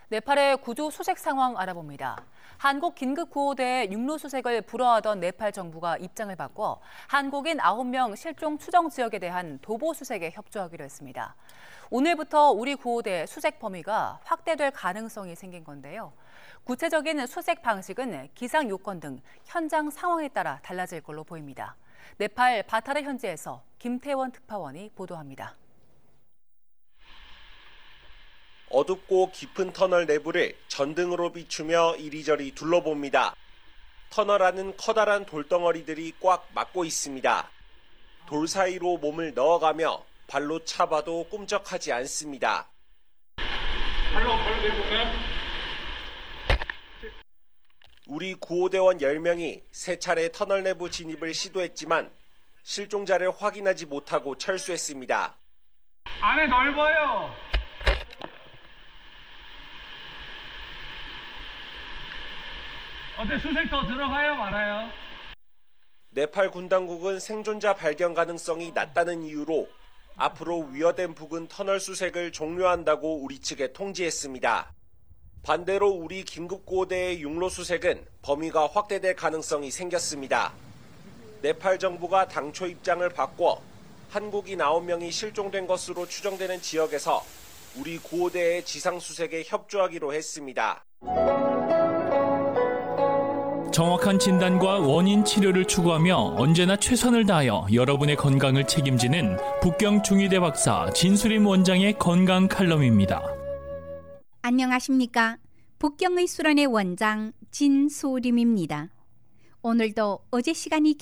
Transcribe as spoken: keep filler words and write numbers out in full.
네팔의 구조 수색 상황 알아봅니다. 한국 긴급구호대의 육로 수색을 불허하던 네팔 정부가 입장을 바꿔 한국인 아홉 명 실종 추정 지역에 대한 도보 수색에 협조하기로 했습니다. 오늘부터 우리 구호대 수색 범위가 확대될 가능성이 생긴 건데요. 구체적인 수색 방식은 기상 요건 등 현장 상황에 따라 달라질 걸로 보입니다. 네팔 바타르 현지에서 김태원 특파원이 보도합니다. 어둡고 깊은 터널 내부를 전등으로 비추며 이리저리 둘러봅니다. 터널 안은 커다란 돌덩어리들이 꽉 막고 있습니다. 돌 사이로 몸을 넣어가며 발로 차봐도 꿈쩍하지 않습니다. 발로 발로 내볼까요? 우리 구호대원 열 명이 세 차례 터널 내부 진입을 시도했지만 실종자를 확인하지 못하고 철수했습니다. 안에 넓어요. 어때, 수색 더 들어가요, 말아요? 네팔 군 당국은 생존자 발견 가능성이 낮다는 이유로 앞으로 위허된 부근 터널 수색을 종료한다고 우리 측에 통지했습니다. 반대로 우리 긴급구호대의 육로 수색은 범위가 확대될 가능성이 생겼습니다. 네팔 정부가 당초 입장을 바꿔 한국인 아홉 명이 실종된 것으로 추정되는 지역에서 우리 구호대의 지상 수색에 협조하기로 했습니다. 정확한 진단과 원인 치료를 추구하며 언제나 최선을 다하여 여러분의 건강을 책임지는 북경 중위대 박사 진수림 원장의 건강 칼럼입니다. 안녕하십니까? 북경의 수련의 원장 진수림입니다. 오늘도 어제 시간이